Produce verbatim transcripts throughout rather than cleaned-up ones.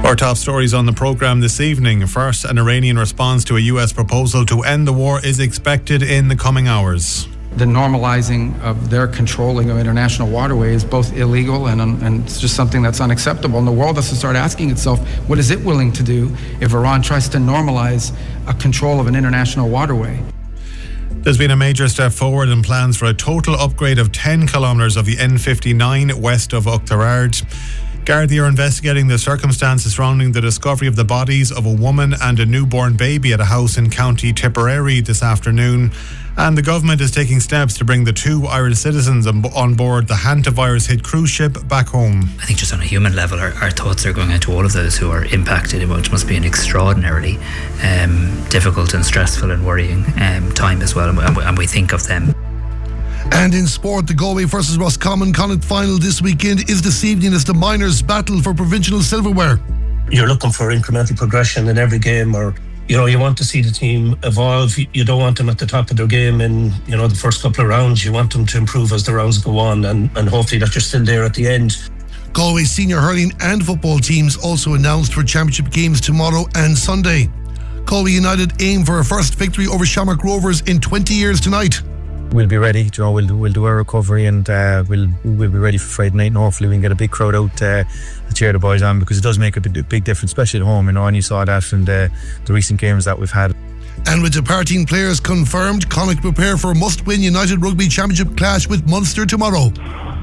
Our top stories on the programme this evening. First, an Iranian response to a U S proposal to end the war is expected in the coming hours. The normalizing of their controlling of international waterways is both illegal and, and it's just something that's unacceptable. And the world has to start asking itself, what is it willing to do if Iran tries to normalize a control of an international waterway? There's been a major step forward in plans for a total upgrade of ten kilometres of the N fifty-nine west of Oughterard. Gardaí are investigating the circumstances surrounding the discovery of the bodies of a woman and a newborn baby at a house in County Tipperary this afternoon. And the government is taking steps to bring the two Irish citizens on board the hantavirus-hit cruise ship back home. I think just on a human level, our, our thoughts are going out to all of those who are impacted, which must be an extraordinarily um, difficult and stressful and worrying um, time as well, and we, and we think of them. And in sport, the Galway versus Roscommon Connacht final this weekend is this evening as the minors battle for provincial silverware. You're looking for incremental progression in every game, or you know, you want to see the team evolve. You don't want them at the top of their game in, you know, the first couple of rounds. You want them to improve as the rounds go on, and, and hopefully that you're still there at the end. Galway senior hurling and football teams also announced for championship games tomorrow and Sunday. Galway United aim for a first victory over Shamrock Rovers in twenty years tonight. We'll be ready, you know, we'll do, we'll do our recovery and uh, we'll we'll be ready for Friday night, and hopefully we can get a big crowd out uh, to cheer the boys on, because it does make a big, big difference, especially at home, you know, and you saw that from the, the recent games that we've had. And with departing players confirmed, Connacht prepare for a must-win United Rugby Championship clash with Munster tomorrow.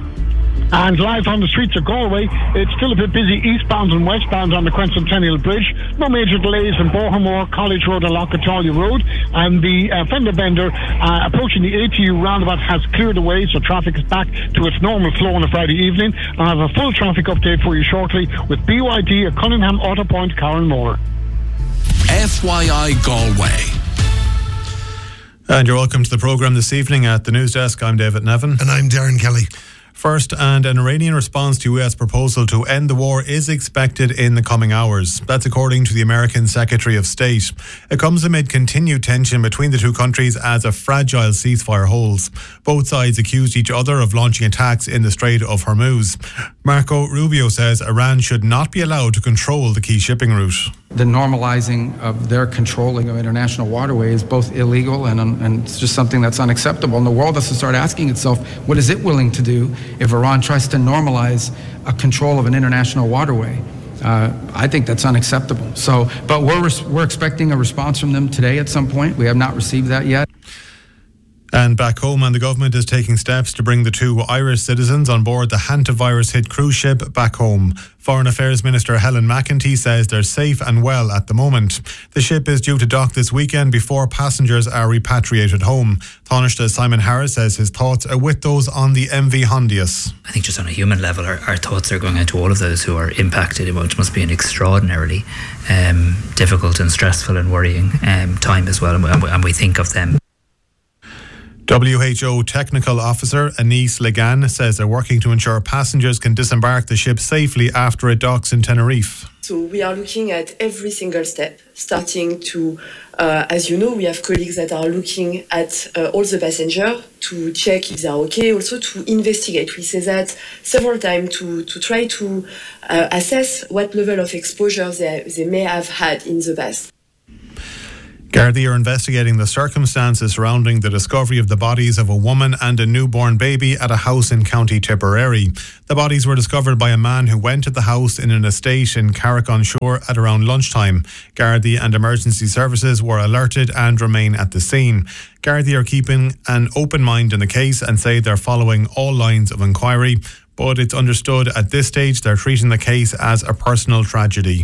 And live on the streets of Galway, it's still a bit busy eastbound and westbound on the Quincentennial Bridge. No major delays in Bohermore, College Road and Lockatalia Road. And the uh, fender bender uh, approaching the A T U roundabout has cleared away, so traffic is back to its normal flow on a Friday evening. I have a full traffic update for you shortly with B Y D at Cunningham Auto Point, Karen Moore. F Y I Galway. And you're welcome to the programme this evening at the News Desk. I'm David Nevin. And I'm Darren Kelly. First, and an Iranian response to U S proposal to end the war is expected in the coming hours. That's according to the American Secretary of State. It comes amid continued tension between the two countries as a fragile ceasefire holds. Both sides accused each other of launching attacks in the Strait of Hormuz. Marco Rubio says Iran should not be allowed to control the key shipping route. The normalizing of their controlling of international waterways is both illegal and, and it's just something that's unacceptable. And the world has to start asking itself, what is it willing to do if Iran tries to normalize a control of an international waterway? Uh, I think that's unacceptable. So, but we're we're expecting a response from them today at some point. We have not received that yet. And back home, and the government is taking steps to bring the two Irish citizens on board the hantavirus-hit cruise ship back home. Foreign Affairs Minister Helen McEntee says they're safe and well at the moment. The ship is due to dock this weekend before passengers are repatriated home. Taoiseach Simon Harris says his thoughts are with those on the M V Hondius. I think just on a human level, our, our thoughts are going out to all of those who are impacted, which must be an extraordinarily um, difficult and stressful and worrying um, time as well, and we, and we think of them. W H O Technical Officer Anis Legan says they're working to ensure passengers can disembark the ship safely after it docks in Tenerife. So we are looking at every single step, starting to, uh, as you know, we have colleagues that are looking at uh, all the passengers to check if they're okay, also to investigate. We say that several times to, to try to uh, assess what level of exposure they, they may have had in the past. Gardaí are investigating the circumstances surrounding the discovery of the bodies of a woman and a newborn baby at a house in County Tipperary. The bodies were discovered by a man who went to the house in an estate in Carrick-on-Shore at around lunchtime. Gardaí and emergency services were alerted and remain at the scene. Gardaí are keeping an open mind in the case and say they're following all lines of inquiry, but it's understood at this stage they're treating the case as a personal tragedy.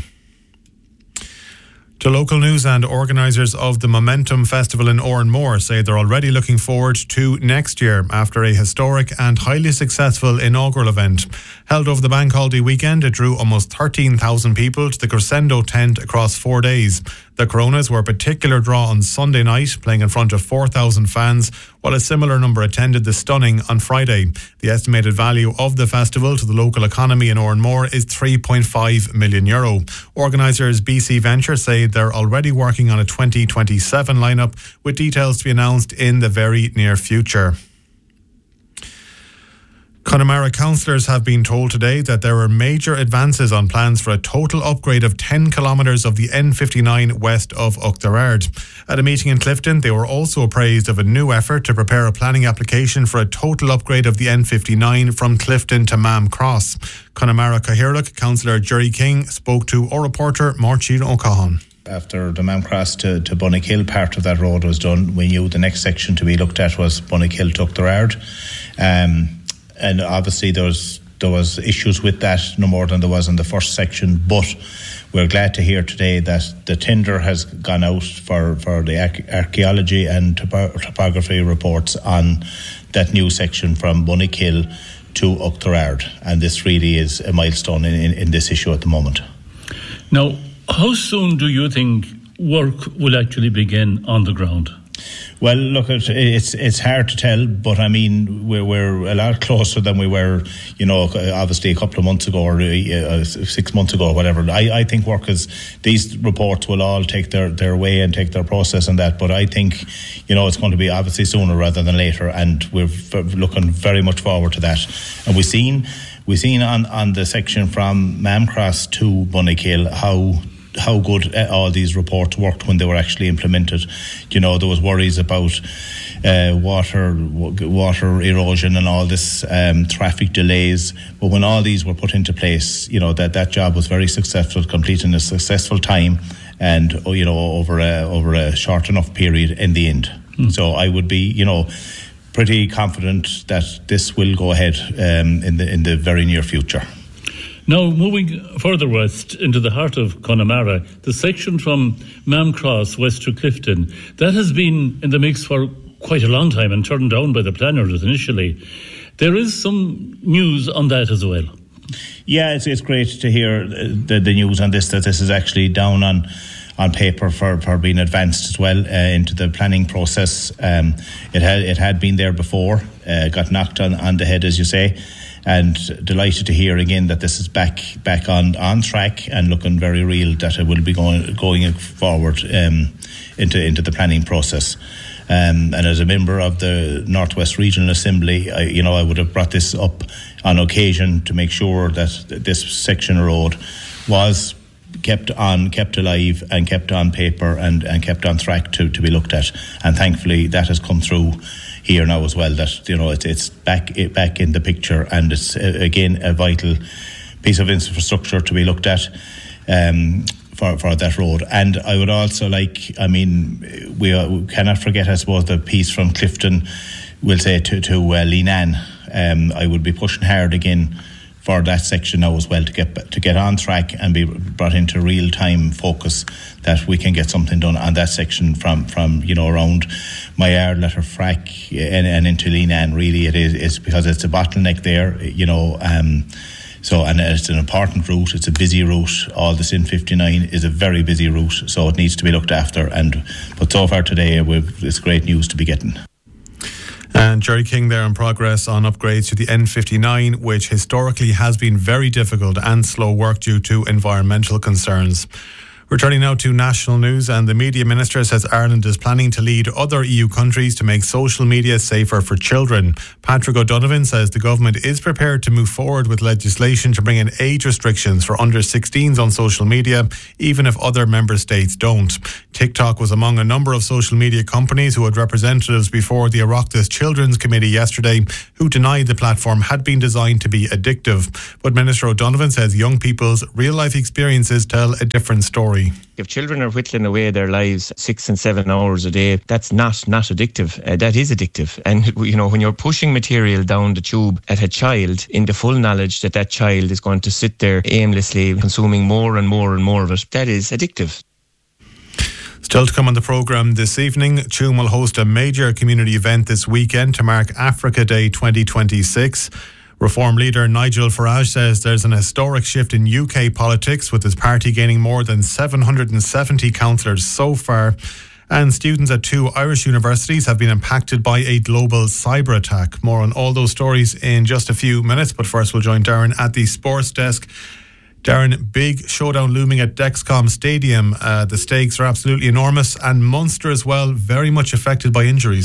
To local news, and organisers of the Momentum Festival in Oranmore say they're already looking forward to next year after a historic and highly successful inaugural event. Held over the bank holiday weekend, it drew almost thirteen thousand people to the Crescendo tent across four days. The Coronas were a particular draw on Sunday night, playing in front of four thousand fans, while a similar number attended the Stunning on Friday. The estimated value of the festival to the local economy in Oranmore is three point five million euro. Organisers B C Venture say they're already working on a twenty twenty-seven lineup, with details to be announced in the very near future. Connemara councillors have been told today that there are major advances on plans for a total upgrade of ten kilometres of the N fifty-nine west of Oughterard. At a meeting in Clifton, they were also appraised of a new effort to prepare a planning application for a total upgrade of the N fifty-nine from Clifton to Mam Cross. Connemara Cathaoirleach councillor Jerry King spoke to our reporter Máirtín O'Cahan. After the Mam Cross to, to Bunnykill, part of that road was done. We knew the next section to be looked at was Bunnykill to Oughterard. Um, And obviously there was, there was issues with that, no more than there was in the first section. But we're glad to hear today that the tender has gone out for, for the archaeology and topo- topography reports on that new section from Bunnykill to Oughterard. And this really is a milestone in, in, in this issue at the moment. Now, how soon do you think work will actually begin on the ground? Well, look, it's it's hard to tell, but I mean, we're, we're a lot closer than we were, you know, obviously a couple of months ago or uh, six months ago or whatever. I, I think work is, these reports will all take their, their way and take their process and that, but I think, you know, it's going to be obviously sooner rather than later, and we're looking very much forward to that. And we've seen, we've seen on, on the section from Mam Cross to Bunnykill how how good all these reports worked when they were actually implemented. You know, there was worries about uh, water water erosion and all this, um, traffic delays, but when all these were put into place, you know, that, that job was very successful, completed in a successful time and, you know, over a, over a short enough period in the end. Mm. So I would be, you know, pretty confident that this will go ahead um, in the in the very near future. Now, moving further west into the heart of Connemara, the section from Mam Cross west to Clifton, that has been in the mix for quite a long time and turned down by the planners initially. There is some news on that as well. Yeah, it's, it's great to hear the, the news on this, that this is actually down on on paper for, for being advanced as well uh, into the planning process. Um, it had it had been there before, uh, got knocked on, on the head, as you say. And delighted to hear again that this is back back on, on track and looking very real, that it will be going going forward um, into into the planning process. Um, and as a member of the Northwest Regional Assembly, I, you know, I would have brought this up on occasion to make sure that this section of road was kept on, kept alive and kept on paper and, and kept on track to, to be looked at. And thankfully that has come through here now as well, that, you know, it, it's back back in the picture, and it's uh, again a vital piece of infrastructure to be looked at um, for for that road. And I would also like, I mean, we, uh, we cannot forget, I suppose, the piece from Clifton, we'll say to to uh, Leenane. Um, I would be pushing hard again for that section now as well, to get to get on track and be brought into real time focus, that we can get something done on that section from, from you know, around Mayard, Letterfrack and, and into Leenane. Really it is, is because it's a bottleneck there, you know, um, so, and it's an important route, it's a busy route. All this N fifty-nine is a very busy route, so it needs to be looked after. And but so far today, we've, it's great news to be getting. And Jerry King there in progress on upgrades to the N fifty-nine, which historically has been very difficult and slow work due to environmental concerns. Returning now to national news, and the media minister says Ireland is planning to lead other E U countries to make social media safer for children. Patrick O'Donovan says the government is prepared to move forward with legislation to bring in age restrictions for under sixteens on social media, even if other member states don't. TikTok was among a number of social media companies who had representatives before the Oireachtas Children's Committee yesterday, who denied the platform had been designed to be addictive. But Minister O'Donovan says young people's real-life experiences tell a different story. If children are whittling away their lives six and seven hours a day, that's not not addictive. Uh, that is addictive. And, you know, when you're pushing material down the tube at a child in the full knowledge that that child is going to sit there aimlessly consuming more and more and more of it, that is addictive. Still to come on the programme this evening, Tuam will host a major community event this weekend to mark Africa Day twenty twenty-six. Reform leader Nigel Farage says there's an historic shift in U K politics, with his party gaining more than seven hundred seventy councillors so far. And students at two Irish universities have been impacted by a global cyber attack. More on all those stories in just a few minutes, but first we'll join Darren at the sports desk. Darren, big showdown looming at Dexcom Stadium. Uh, the stakes are absolutely enormous, and Munster as well, very much affected by injuries.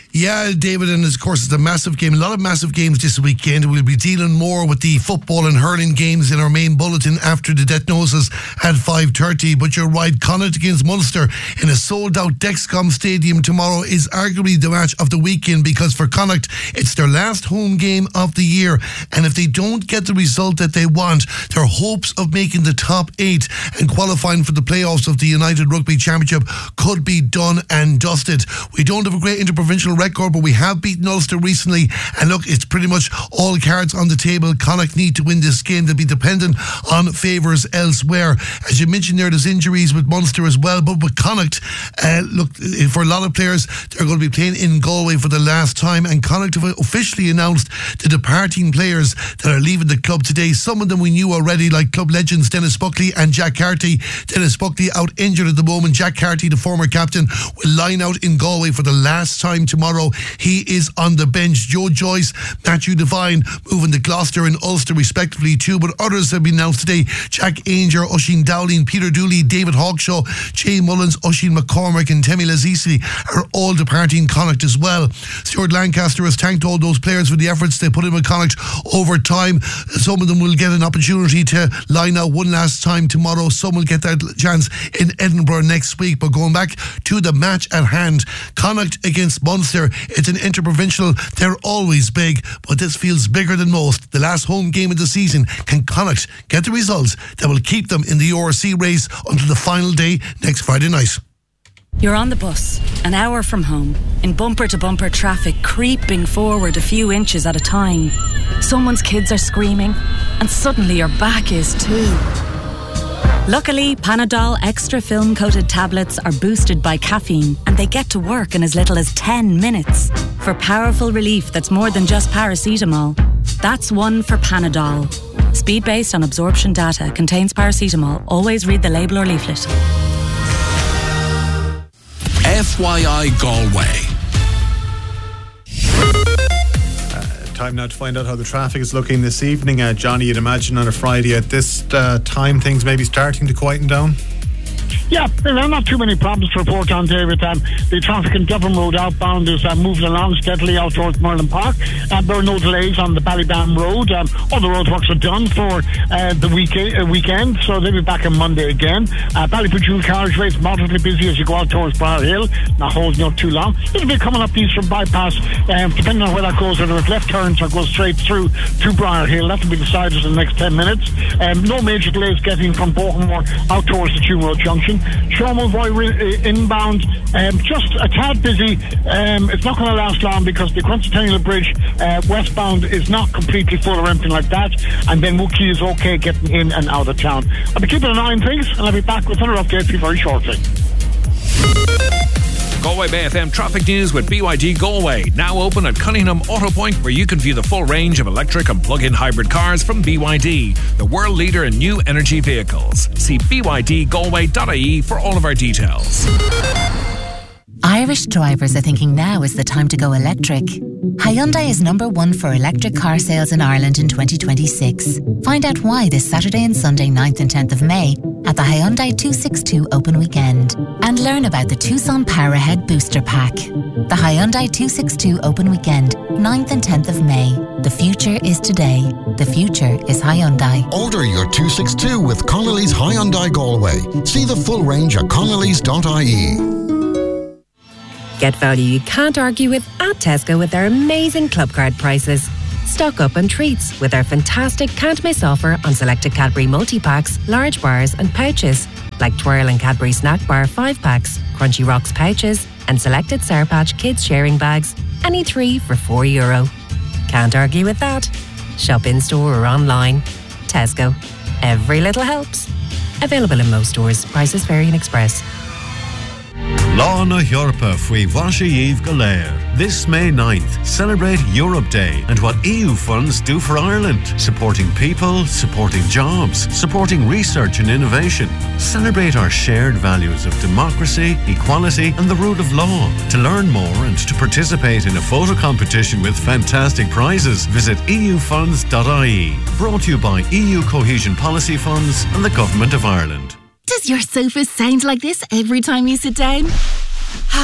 Yeah, David, and of course it's a massive game. A lot of massive games this weekend. We'll be dealing more with the football and hurling games in our main bulletin after the death noses at five thirty. But you're right, Connacht against Munster in a sold-out Dexcom Stadium tomorrow is arguably the match of the weekend, because for Connacht it's their last home game of the year, and if they don't get the result that they want, their hopes of making the top eight and qualifying for the playoffs of the United Rugby Championship could be done and dusted. We don't have a great interprovincial record, but we have beaten Ulster recently, and look, it's pretty much all cards on the table. Connacht need to win this game. They'll be dependent on favours elsewhere. As you mentioned there, there's injuries with Munster as well, but with Connacht, uh, look, for a lot of players, they're going to be playing in Galway for the last time, and Connacht have officially announced the departing players that are leaving the club today. Some of them we knew already, like club legends Dennis Buckley and Jack Carty. Dennis Buckley out injured at the moment. Jack Carty, the former captain, will line out in Galway for the last time tomorrow. He is on the bench. Joe Joyce, Matthew Devine moving to Gloucester and Ulster respectively too, but others have been announced today. Jack Ainger, Oisin Dowling, Peter Dooley, David Hawkshaw, Jay Mullins, Oisin McCormick and Temi Lazisi are all departing Connacht as well. Stuart Lancaster has thanked all those players for the efforts they put in with Connacht over time. Some of them will get an opportunity to line out one last time tomorrow. Some will get that chance in Edinburgh next week. But going back to the match at hand, Connacht against Munster, it's an interprovincial. They're always big, but this feels bigger than most. The last home game of the season. Can Connacht get the results that will keep them in the O R C race until the final day next Friday night? You're on the bus, an hour from home, in bumper-to-bumper traffic, creeping forward a few inches at a time. Someone's kids are screaming, and suddenly your back is too. Luckily, Panadol Extra Film-Coated tablets are boosted by caffeine, and they get to work in as little as ten minutes. For powerful relief that's more than just paracetamol. That's one for Panadol. Speed based on absorption data, contains paracetamol. Always read the label or leaflet. F Y I Galway. Uh, time now to find out how the traffic is looking this evening. Uh, Johnny, you'd imagine on a Friday at this uh, time things may be starting to quieten down? Yeah, there are not too many problems to report on, David. Um, the traffic in Dublin Road outbound is uh, moving along steadily out towards Merlin Park. Uh, there are no delays on the Ballybam Road. Um, all the roadworks are done for uh, the week- uh, weekend, so they'll be back on Monday again. Uh, Ballypajool carriageway is moderately busy as you go out towards Briar Hill, not holding up too long. It'll be coming up east from Bypass, um, depending on where that goes, whether it's left turns or goes straight through to Briar Hill. That will be decided in the next ten minutes. Um, no major delays getting from Bohermore out towards the Tune Road Junction. Shawmul Boy uh, inbound, um, just a tad busy. Um, it's not going to last long because the Quincentennial Bridge uh, westbound is not completely full or anything like that, and then Wookie is okay getting in and out of town. I'll be keeping an eye on things, and I'll be back with another update for you very shortly. Galway Bay F M traffic news with B Y D Galway. Now open at Cunningham Auto Point, where you can view the full range of electric and plug-in hybrid cars from B Y D, the world leader in new energy vehicles. See b y d galway dot i e for all of our details. Irish drivers are thinking now is the time to go electric. Hyundai is number one for electric car sales in Ireland in twenty twenty-six. Find out why this Saturday and Sunday ninth and tenth of May at the Hyundai two sixty-two Open Weekend. And learn about the Tucson Powerhead Booster Pack. The Hyundai two sixty-two Open Weekend, ninth and tenth of May. The future is today. The future is Hyundai. Order your two sixty-two with Connolly's Hyundai Galway. See the full range at connellys dot i e. Get value you can't argue with at Tesco with their amazing club card prices. Stock up on treats with our fantastic can't miss offer on selected Cadbury multi-packs, large bars and pouches, like Twirl and Cadbury Snack Bar five packs, Crunchy Rocks pouches and selected Sour Patch Kids sharing bags, any three for four euro. Can't argue with that. Shop in store or online. Tesco. Every little helps. Available in most stores. Prices vary in Express. Lá na Heorpa faoi Mhaise Yves go léir. This May ninth, celebrate Europe Day and what E U funds do for Ireland. Supporting people, supporting jobs, supporting research and innovation. Celebrate our shared values of democracy, equality and the rule of law. To learn more and to participate in a photo competition with fantastic prizes, visit e u funds dot i e. Brought to you by E U Cohesion Policy Funds and the Government of Ireland. Does your sofa sound like this every time you sit down?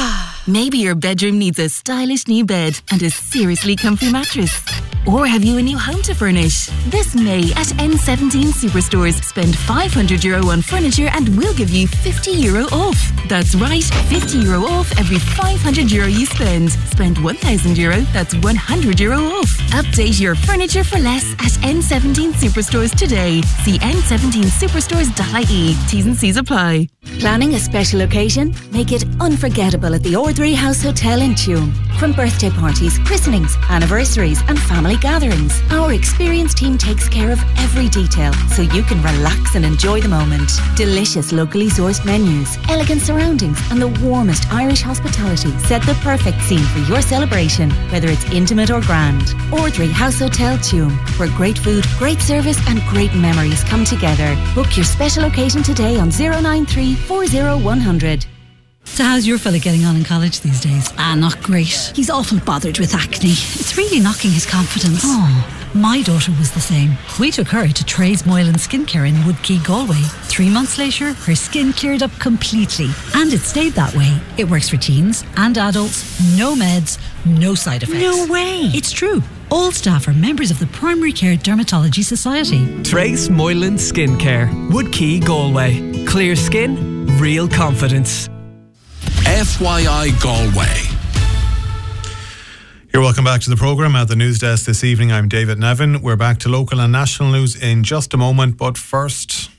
Maybe your bedroom needs a stylish new bed and a seriously comfy mattress. Or have you a new home to furnish? This May at N seventeen Superstores, spend five hundred euro on furniture and we'll give you fifty euro off. That's right, fifty euro off every five hundred euro you spend. Spend one thousand euro, that's one hundred euro off. Update your furniture for less at N seventeen Superstores today. See n seventeen superstores dot I E. T's and C's apply. Planning a special occasion? Make it unforgettable at the Ordray House Hotel in Tuam. From birthday parties, christenings, anniversaries and family gatherings, our experienced team takes care of every detail so you can relax and enjoy the moment. Delicious locally sourced menus, elegant surroundings and the warmest Irish hospitality set the perfect scene for your celebration, whether it's intimate or grand. Ordray House Hotel Tuam, where great food, great service and great memories come together. Book your special occasion today on zero nine three four zero one hundred. So how's your fella getting on in college these days? Ah, not great. He's awful bothered with acne. It's really knocking his confidence. Oh, my daughter was the same. We took her to Trey's Moylan Skincare in Woodkey, Galway. Three months later, her skin cleared up completely. And it stayed that way. It works for teens and adults. No meds, no side effects. No way. It's true. All staff are members of the Primary Care Dermatology Society. Trace Moylan Skincare, Woodkey, Galway. Clear skin, real confidence. F Y I Galway. You're welcome back to the programme at the news desk this evening. I'm David Nevin. We're back to local and national news in just a moment, but first...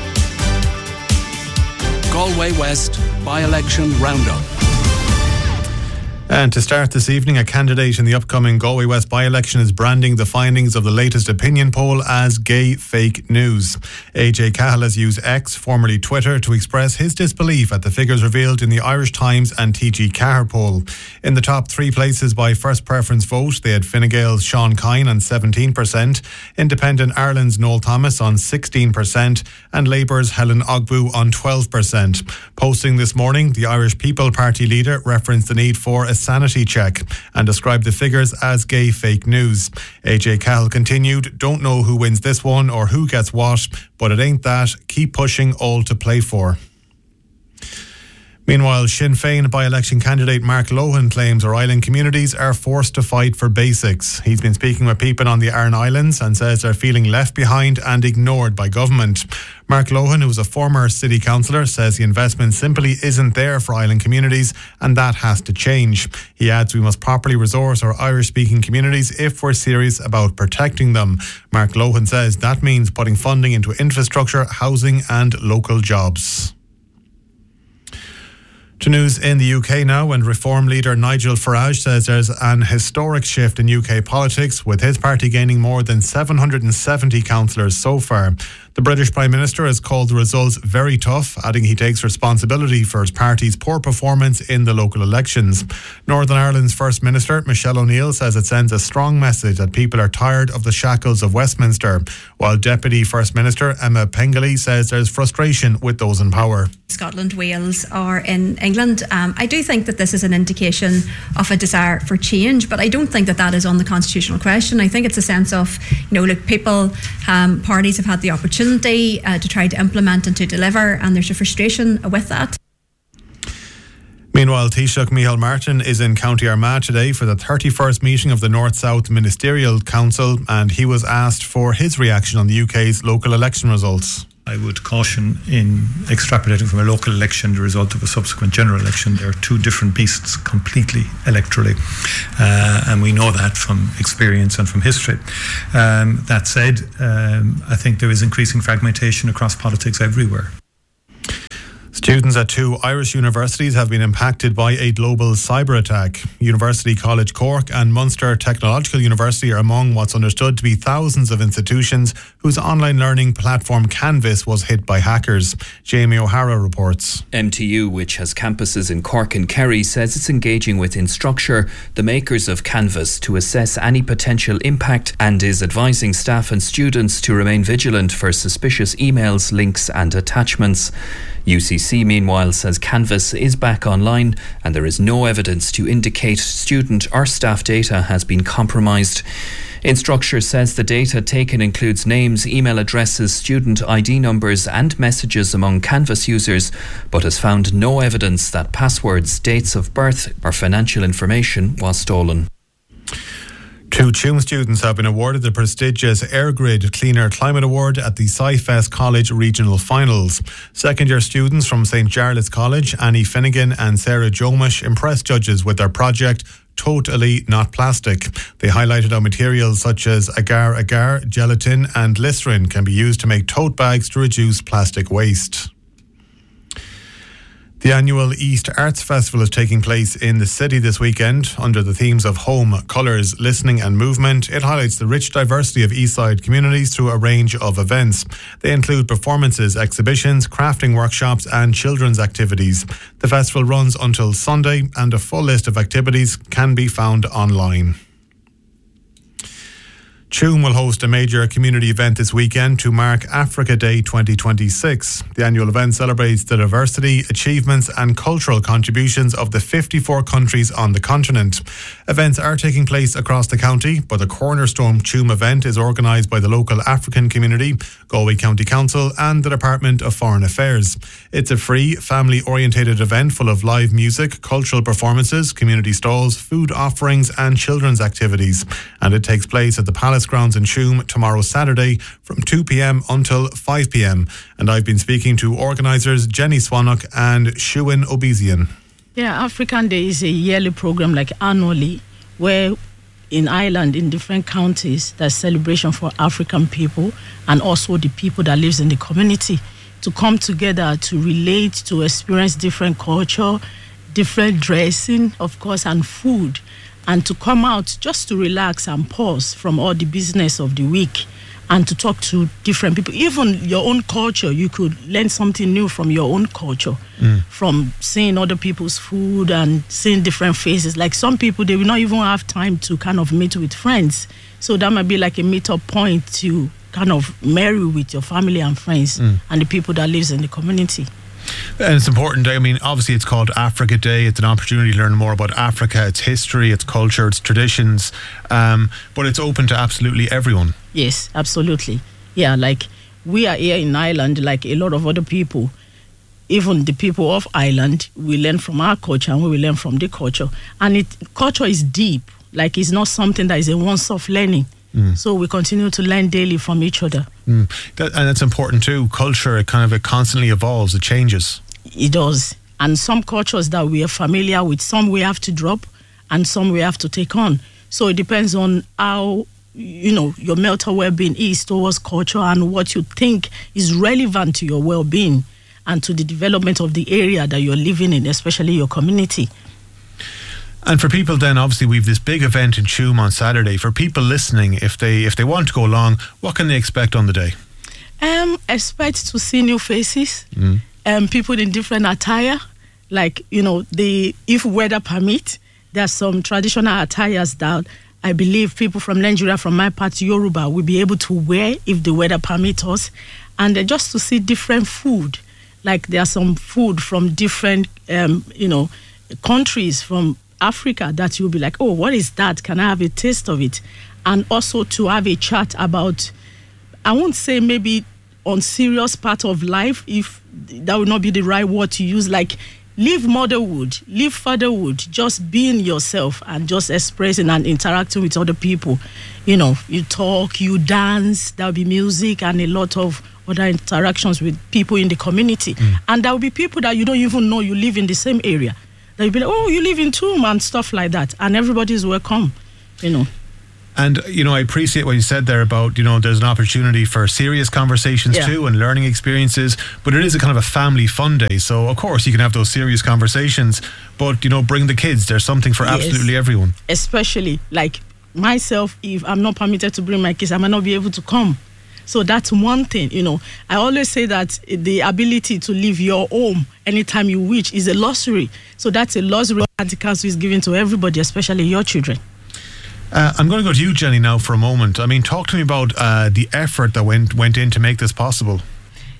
Galway West by-election roundup. And to start this evening, a candidate in the upcoming Galway West by-election is branding the findings of the latest opinion poll as gay fake news. A J Cahill has used X, formerly Twitter, to express his disbelief at the figures revealed in the Irish Times and T G Cahir poll. In the top three places by first preference vote, they had Fine Gael's Sean Kine on seventeen percent, Independent Ireland's Noel Thomas on sixteen percent, and Labour's Helen Ogbu on twelve percent. Posting this morning, the Irish People Party leader referenced the need for a sanity check and described the figures as gay fake news. A J Cahill continued, "Don't know who wins this one or who gets what, but it ain't that. Keep pushing, all to play for." Meanwhile, Sinn Féin by-election candidate Mark Lohan claims our island communities are forced to fight for basics. He's been speaking with people on the Aran Islands and says they're feeling left behind and ignored by government. Mark Lohan, who is a former city councillor, says the investment simply isn't there for island communities and that has to change. He adds we must properly resource our Irish-speaking communities if we're serious about protecting them. Mark Lohan says that means putting funding into infrastructure, housing and local jobs. To news in the U K now, and Reform leader Nigel Farage says there's an historic shift in U K politics, with his party gaining more than seven hundred seventy councillors so far. The British Prime Minister has called the results very tough, adding he takes responsibility for his party's poor performance in the local elections. Northern Ireland's First Minister, Michelle O'Neill, says it sends a strong message that people are tired of the shackles of Westminster, while Deputy First Minister Emma Pengilly says there's frustration with those in power. Scotland, Wales or in England. Um, I do think that this is an indication of a desire for change, but I don't think that that is on the constitutional question. I think it's a sense of, you know, look, people, um, parties have had the opportunity uh, to try to implement and to deliver, and there's a frustration with that. Meanwhile, Taoiseach Micheál Martin is in County Armagh today for the thirty-first meeting of the North-South Ministerial Council, and he was asked for his reaction on the U K's local election results. I would caution in extrapolating from a local election the result of a subsequent general election. They're two different beasts completely electorally, uh, and we know that from experience and from history. Um, that said, um, I think there is increasing fragmentation across politics everywhere. Students at two Irish universities have been impacted by a global cyber attack. University College Cork and Munster Technological University are among what's understood to be thousands of institutions whose online learning platform Canvas was hit by hackers. Jamie O'Hara reports. M T U, which has campuses in Cork and Kerry, says it's engaging with Instructure, the makers of Canvas, to assess any potential impact and is advising staff and students to remain vigilant for suspicious emails, links and attachments. U C C, meanwhile, says Canvas is back online and there is no evidence to indicate student or staff data has been compromised. Instructure says the data taken includes names, email addresses, student I D numbers and messages among Canvas users, but has found no evidence that passwords, dates of birth or financial information was stolen. Two Tuam students have been awarded the prestigious AirGrid Cleaner Climate Award at the SciFest College Regional Finals. Second-year students from Saint Jarlath's College, Annie Finnegan and Sarah Jomish, impressed judges with their project Totally Not Plastic. They highlighted how materials such as agar-agar, gelatin and Listerine can be used to make tote bags to reduce plastic waste. The annual East Arts Festival is taking place in the city this weekend under the themes of home, colours, listening and movement. It highlights the rich diversity of Eastside communities through a range of events. They include performances, exhibitions, crafting workshops and children's activities. The festival runs until Sunday and a full list of activities can be found online. Tuam will host a major community event this weekend to mark Africa Day twenty twenty-six. The annual event celebrates the diversity, achievements and cultural contributions of the fifty-four countries on the continent. Events are taking place across the county, but the cornerstone Tuam event is organised by the local African community, Galway County Council and the Department of Foreign Affairs. It's a free, family-orientated event full of live music, cultural performances, community stalls, food offerings and children's activities. And it takes place at the Palace Grounds in Tuam tomorrow Saturday from two p.m. until five p.m. And I've been speaking to organisers Jenny Swannock and Shuin Obezian. Yeah, African Day is a yearly program, like annually, where in Ireland, in different counties, there's celebration for African people and also the people that lives in the community to come together to relate, to experience different culture, different dressing, of course, and food. And to come out just to relax and pause from all the business of the week and to talk to different people. Even your own culture, you could learn something new from your own culture, mm. from seeing other people's food and seeing different faces. Like some people, they will not even have time to kind of meet with friends. So that might be like a meet-up point to kind of marry with your family and friends mm. and the people that lives in the community. And it's important. I mean, obviously it's called Africa Day. It's an opportunity to learn more about Africa, its history, its culture, its traditions. Um, but it's open to absolutely everyone. Yes, absolutely. Yeah, like we are here in Ireland, like a lot of other people. Even the people of Ireland, we learn from our culture and we will learn from the culture. And it culture is deep. Like it's not something that is a once-off learning. Mm. So we continue to learn daily from each other. Mm. That, and it's important too. Culture, it kind of it constantly evolves, it changes. It does. And some cultures that we are familiar with, some we have to drop and some we have to take on. So it depends on how, you know, your mental well-being is towards culture and what you think is relevant to your well-being and to the development of the area that you're living in, especially your community. And for people then, obviously we've this big event in Tuam on Saturday. For people listening, if they if they want to go along, what can they expect on the day? Um, expect to see new faces, mm. um, people in different attire. Like, you know, the if weather permit, there's some traditional attires that I believe people from Nigeria, from my part, Yoruba, will be able to wear if the weather permits us. And uh, just to see different food. Like there's some food from different, um, you know, countries from Africa that you'll be like, oh, what is that? Can I have a taste of it? And also to have a chat about, I won't say maybe on serious part of life, if that would not be the right word to use, like live motherhood, live fatherhood, just being yourself and just expressing and interacting with other people. You know, you talk, you dance, there'll be music and a lot of other interactions with people in the community. Mm. And there will be people that you don't even know you live in the same area. They'll be like, oh, you live in Tuam and stuff like that. And everybody's welcome, you know. And, you know, I appreciate what you said there about, you know, there's an opportunity for serious conversations yeah. too and learning experiences. But it is a kind of a family fun day. So, of course, you can have those serious conversations. But, you know, bring the kids. There's something for yes. absolutely everyone. Especially, like myself, if I'm not permitted to bring my kids, I might not be able to come. So that's one thing, you know. I always say that the ability to leave your home anytime you wish is a luxury. So that's a luxury that the council is giving to everybody, especially your children. Uh, I'm going to go to you, Jenny, now for a moment. I mean, talk to me about uh, the effort that went went in to make this possible.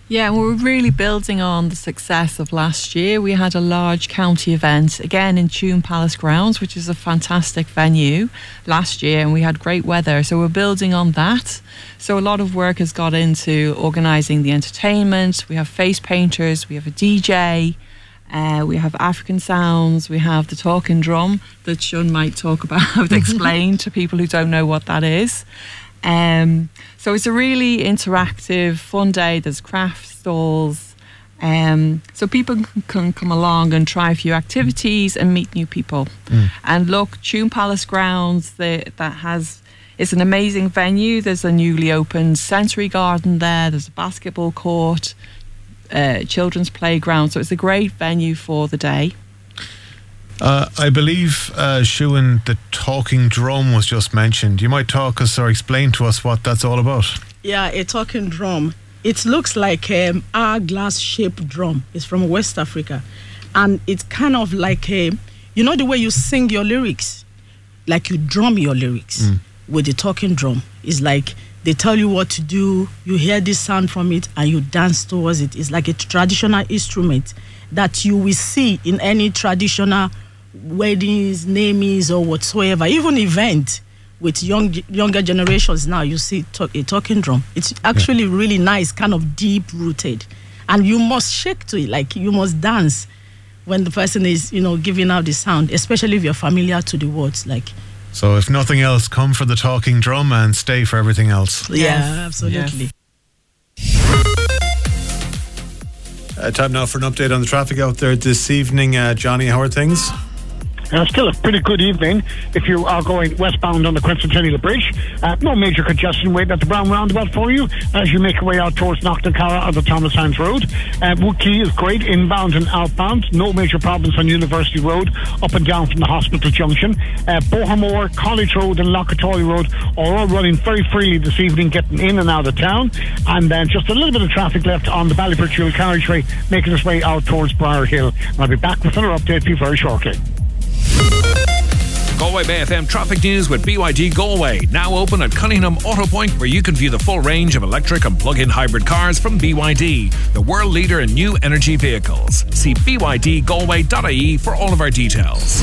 Yeah, and we're really building on the success of last year. We had a large county event, again in Tune Palace Grounds, which is a fantastic venue last year, and we had great weather. So we're building on that. So a lot of work has got into organising the entertainment. We have face painters, we have a D J, uh, we have African sounds, we have the talking drum that Shun might talk about, explain to people who don't know what that is. Um, so it's a really interactive, fun day. There's craft stalls, um, so people can, can come along and try a few activities and meet new people. Mm. And look, Tune Palace Grounds, the, that has it's an amazing venue. There's a newly opened sensory garden there. There's a basketball court, uh, children's playground. So it's a great venue for the day. Uh, I believe, uh, Shuan, the talking drum was just mentioned. You might talk us or explain to us what that's all about. Yeah, a talking drum. It looks like um, a hourglass-shaped drum. It's from West Africa. And it's kind of like, a, you know the way you sing your lyrics? Like you drum your lyrics mm. with the talking drum. It's like they tell you what to do, you hear this sound from it, and you dance towards it. It's like a traditional instrument that you will see in any traditional weddings, namings, or whatsoever, even event with young younger generations now. You see talk, a talking drum. It's actually yeah. really nice, kind of deep rooted, and you must shake to it, like you must dance when the person is, you know, giving out the sound, especially if you're familiar to the words. Like, so if nothing else, come for the talking drum and stay for everything else. Yeah, yes. absolutely. Yes. Uh, time now for an update on the traffic out there this evening. Uh, Johnny, how are things? Uh, still a pretty good evening if you are going westbound on the Quincentennial Bridge. Uh, no major congestion waiting at the Brown Roundabout for you as you make your way out towards Knocknacarra on the Thomas Hines Road. Uh, Wood Quay is great inbound and outbound. No major problems on University Road up and down from the Hospital Junction. Uh, Bohermore, College Road and Lockatory Road are all running very freely this evening, getting in and out of town. And then just a little bit of traffic left on the Ballybridge dual carriageway, making its way out towards Briar Hill. And I'll be back with another update for you very shortly. Galway Bay F M traffic news with B Y D Galway. Now open at Cunningham Auto Point, where you can view the full range of electric and plug-in hybrid cars from B Y D, the world leader in new energy vehicles. See b y d galway dot i e for all of our details.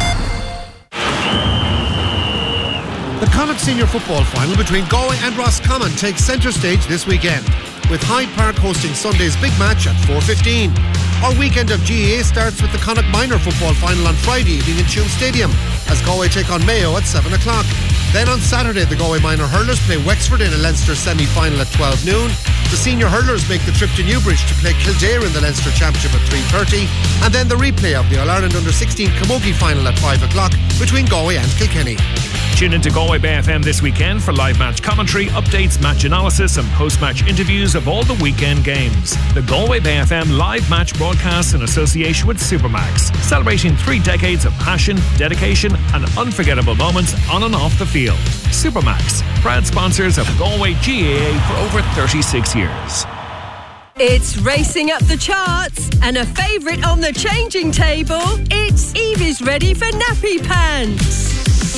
The Connacht Senior Football Final between Galway and Roscommon takes centre stage this weekend, with Hyde Park hosting Sunday's big match at four fifteen. Our weekend of G A A starts with the Connacht Minor Football Final on Friday evening in Tuam Stadium, as Galway take on Mayo at seven o'clock. Then on Saturday, the Galway Minor Hurlers play Wexford in a Leinster semi-final at twelve noon. The Senior Hurlers make the trip to Newbridge to play Kildare in the Leinster Championship at three thirty. And then the replay of the All-Ireland under sixteen Camogie Final at five o'clock between Galway and Kilkenny. Tune into Galway Bay F M this weekend for live match commentary, updates, match analysis and post-match interviews of all the weekend games. The Galway Bay F M live match broadcasts in association with Supermax, celebrating three decades of passion, dedication and unforgettable moments on and off the field. Supermax, proud sponsors of Galway G A A for over thirty-six years. It's racing up the charts and a favourite on the changing table. It's Evie's ready for nappy pants.